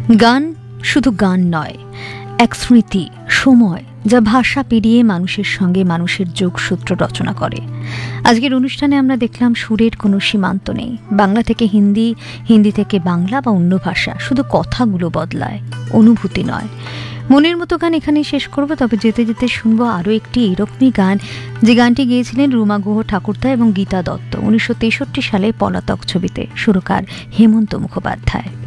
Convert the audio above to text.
গান শুধু গান নয়, এক স্মৃতি, সময় যা ভাষা পেরিয়ে মানুষের সঙ্গে মানুষের যোগসূত্র রচনা করে। আজকের অনুষ্ঠানে আমরা দেখলাম সুরের কোনো সীমান্ত নেই। বাংলা থেকে হিন্দি, হিন্দি থেকে বাংলা বা অন্য ভাষা, শুধু কথাগুলো বদলায়, অনুভূতি নয়। মনের মতো গান এখানেই শেষ করব, তবে যেতে যেতে শুনবো আরও একটি এরকমই গান, যে গানটি গেয়েছিলেন রুমা গুহ ঠাকুরদা এবং গীতা দত্ত 1963 সালে পলাতক ছবিতে। সুরকার হেমন্ত মুখোপাধ্যায়।